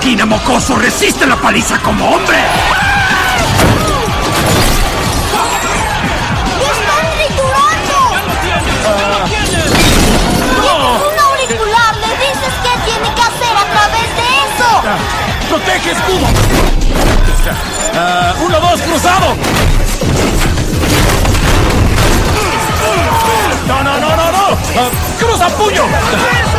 esquina, mocoso. ¡Resiste la paliza como hombre! ¡Lo están triturando! ¡Tienes un auricular! ¡Le dices qué tiene que hacer a través de eso! ¡Protege, escudo! 1-2, cruzado. ¡No! ¡Cruza, puño!